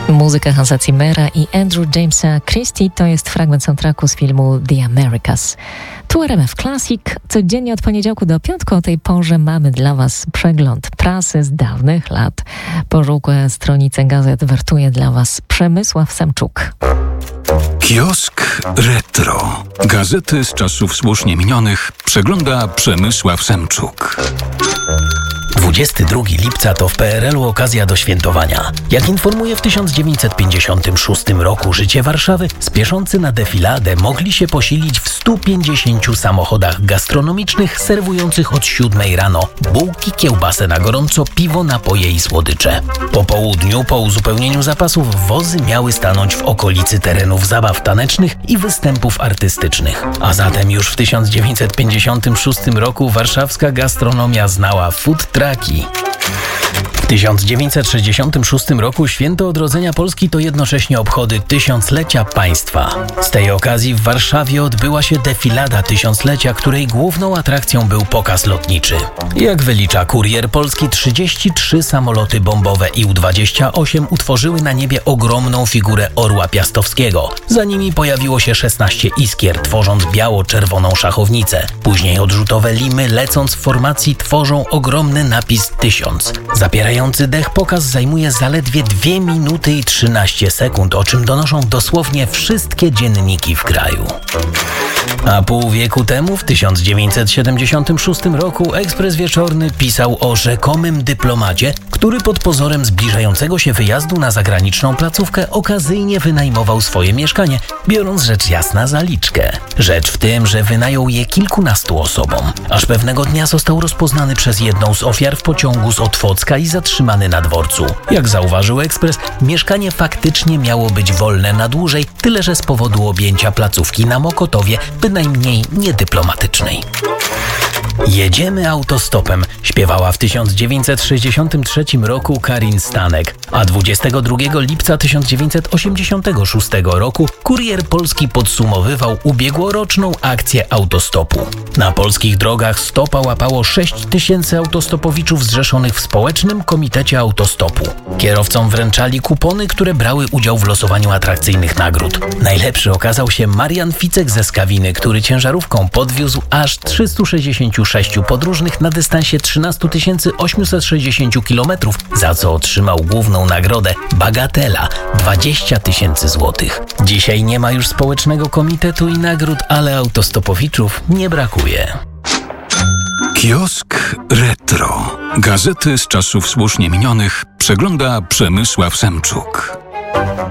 Muzyka Hansa Zimmera i Andrew Jamesa Christie to jest fragment soundtracku z filmu The Americas. Tu RMF Classic. Codziennie od poniedziałku do piątku o tej porze mamy dla Was przegląd prasy z dawnych lat. Pożółkłe stronice gazet wertuje dla Was Przemysław Semczuk. Kiosk Retro. Gazety z czasów słusznie minionych przegląda Przemysław Semczuk. 22 lipca to w PRL-u okazja do świętowania. Jak informuje w 1956 roku życie Warszawy, spieszący na defiladę mogli się posilić w 150 samochodach gastronomicznych serwujących od 7 rano bułki, kiełbasę na gorąco, piwo, napoje i słodycze. Po południu, po uzupełnieniu zapasów, wozy miały stanąć w okolicy terenów zabaw tanecznych i występów artystycznych. A zatem już w 1956 roku warszawska gastronomia znała food trucki. W 1966 roku Święto Odrodzenia Polski to jednocześnie obchody tysiąclecia państwa. Z tej okazji w Warszawie odbyła się defilada tysiąclecia, której główną atrakcją był pokaz lotniczy. Jak wylicza Kurier Polski, 33 samoloty bombowe IU-28 utworzyły na niebie ogromną figurę orła piastowskiego. Za nimi pojawiło się 16 iskier, tworząc biało-czerwoną szachownicę. Później odrzutowe limy, lecąc w formacji, tworzą ogromny napis 1000. Zapierający dech pokaz zajmuje zaledwie 2 minuty i 13 sekund, o czym donoszą dosłownie wszystkie dzienniki w kraju. A pół wieku temu, w 1976 roku, Ekspres Wieczorny pisał o rzekomym dyplomacie, który pod pozorem zbliżającego się wyjazdu na zagraniczną placówkę okazyjnie wynajmował swoje mieszkanie, biorąc rzecz jasna zaliczkę. Rzecz w tym, że wynajął je kilkunastu osobom. Aż pewnego dnia został rozpoznany przez jedną z ofiar w pociągu z Otwocka i zatrzymany na dworcu. Jak zauważył Ekspres, mieszkanie faktycznie miało być wolne na dłużej, tyle że z powodu objęcia placówki na Mokotowie, bynajmniej niedyplomatycznej. Jedziemy autostopem, śpiewała w 1963 roku Karin Stanek, a 22 lipca 1986 roku Kurier Polski podsumowywał ubiegłoroczną akcję autostopu. Na polskich drogach stopa łapało 6 000 autostopowiczów zrzeszonych w Społecznym Komitecie Autostopu. Kierowcom wręczali kupony, które brały udział w losowaniu atrakcyjnych nagród. Najlepszy okazał się Marian Ficek ze Skawiny, który ciężarówką podwiózł aż 366 podróżnych na dystansie 13 860 km, za co otrzymał główną nagrodę bagatela 20 000 złotych. Dzisiaj nie ma już Społecznego Komitetu i nagród, ale autostopowiczów nie brakuje. Kiosk Retro. Gazety z czasów słusznie minionych przegląda Przemysław Semczuk.